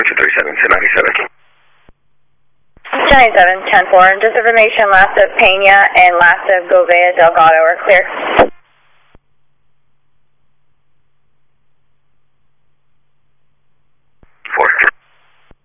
237, 1097, 10-4. Just information, last of Pena and last of Govea Delgado are clear.